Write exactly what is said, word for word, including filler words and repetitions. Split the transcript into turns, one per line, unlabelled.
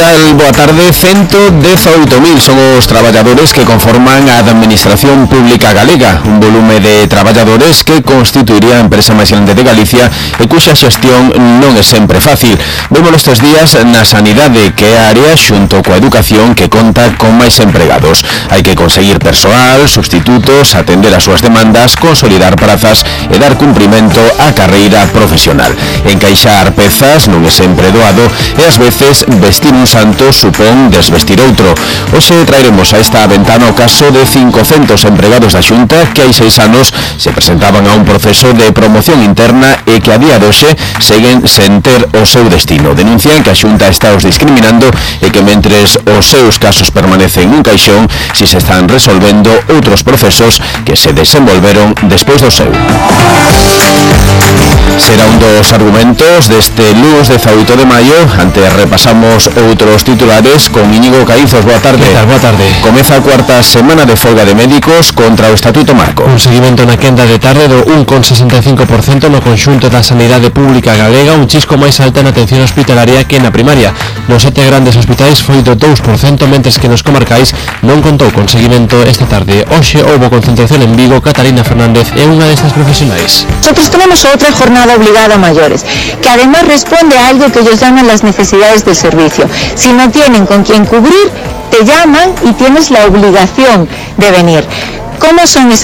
tal? Boa tarde. Cento dezaoito mil son os traballadores que conforman a Administración Pública Galega, un volume de traballadores que constituiría a empresa máis grande de Galicia e cuxa xestión non é sempre fácil. Vemos estes días na sanidade, que é a área xunto coa educación que conta con máis empregados. Hai que conseguir persoal, sustitutos, atender as súas demandas, consolidar prazas e dar cumprimento á carreira profesional. Encaixar pezas non é sempre doado e ás veces vestir un santo supón desvestir outro. Hoxe traeremos a esta ventana o caso de cincocentos empregados da Xunta que hai seis anos se presentaban a un proceso de promoción interna e que a día de hoxe seguen sen ter o seu destino. Denuncian que a Xunta está os discriminando e que mentres os seus casos permanecen nun caixón, si se están resolvendo outros procesos que se desenvolveron despois do seu. Será un dos argumentos deste luns dezaoito de maio. Antes repasamos outros titulares con Íñigo Caízos. Boa tarde.
Que tal? Boa tarde.
Comeza a cuarta semana de folga de médicos contra o Estatuto Marco.
Un seguimento na quenda de tarde do un coma sesenta e cinco por cento no conxunto da sanidade pública galega, un chisco máis alta na atención hospitalaria que na primaria. Nos sete grandes hospitais foi do dous por cento, mentres que nos comarcais non contou con seguimento esta tarde. Hoxe houbo concentración en Vigo. Catalina Fernández é unha destas profesionais.
Nosotros tenemos otra jornada obligada a mayores, que además responde a algo que ellos llaman las necesidades del servicio. Si no tienen con quién cubrir, te llaman y tienes la obligación de venir. ¿Cómo son esas